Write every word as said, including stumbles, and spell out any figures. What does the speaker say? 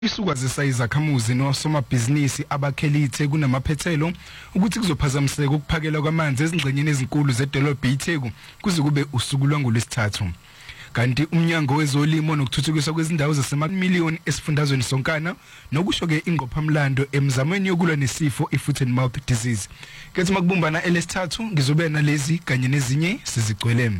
Isukwazisa izakhamuzi nosomabhizinisi abakhelithe kunamaphethelo ukuthi kuzophazamiseka ukuphakela kwamanzi ezingxenyeni ezinkulu zedolobha iTheku kuze kube usuku lwangolwesithathu. Kanti umnyango wezolimo nokuthuthukiswa kwezindawo zasemamiliyoni esifundazweni sonkana nokusho ke ingqophamlando emzamweni yokulwa nesifo i-foot and mouth disease. Kethi makubumbana elesithathu ngizobe nalezi kanye nezinye sizigcwele.